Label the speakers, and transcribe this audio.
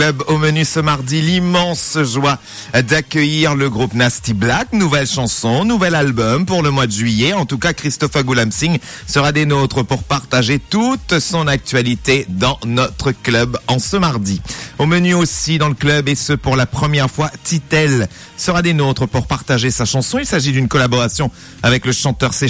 Speaker 1: Au menu ce mardi, l'immense joie d'accueillir le groupe Nasty Black. Nouvelle chanson, nouvel album pour le mois de juillet. En tout cas, Christopher Goulamsing sera des nôtres pour partager toute son actualité dans notre club en ce mardi. Au menu aussi dans le club, et ce pour la première fois, Titel sera des nôtres pour partager sa chanson. Il s'agit d'une collaboration avec le chanteur